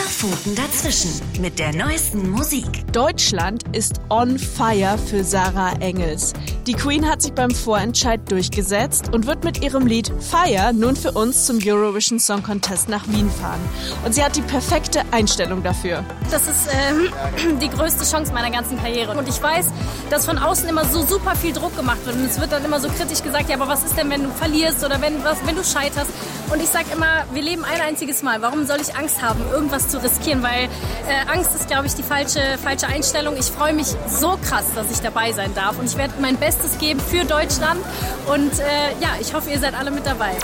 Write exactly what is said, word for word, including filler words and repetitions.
Hörfunken dazwischen mit der neuesten Musik. Deutschland ist on fire für Sarah Engels. Die Queen hat sich beim Vorentscheid durchgesetzt und wird mit ihrem Lied Fire nun für uns zum Eurovision Song Contest nach Wien fahren. Und sie hat die perfekte Einstellung dafür. Das ist ähm, die größte Chance meiner ganzen Karriere. Und ich weiß, dass von außen immer so super viel Druck gemacht wird. Und es wird dann immer so kritisch gesagt, ja, aber was ist denn, wenn du verlierst oder wenn, was, wenn du scheiterst? Und ich sage immer, wir leben ein einziges Mal. Warum soll ich Angst haben, irgendwas zu riskieren? Weil äh, Angst ist, glaube ich, die falsche, falsche Einstellung. Ich freue mich so krass, dass ich dabei sein darf. Und ich werde mein Bestes geben für Deutschland. Und äh, ja, ich hoffe, ihr seid alle mit dabei.